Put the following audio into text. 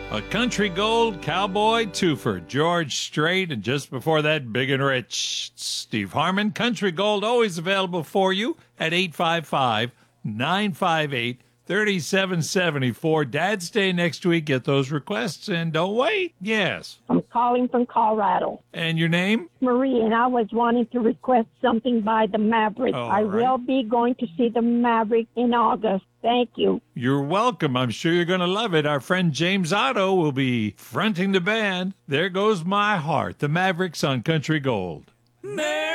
A Country Gold Cowboy Twofer, George Strait, and just before that, Big and Rich, Steve Harmon. Country Gold always available for you at 855-958-3774. Dad's Day next week. Get those requests and don't wait. Yes. I'm calling from Colorado. And your name? Marie, and I was wanting to request something by the Maverick. I will be going to see the Maverick in August. Thank you. You're welcome. I'm sure you're going to love it. Our friend James Otto will be fronting the band. There Goes My Heart, the Mavericks on Country Gold.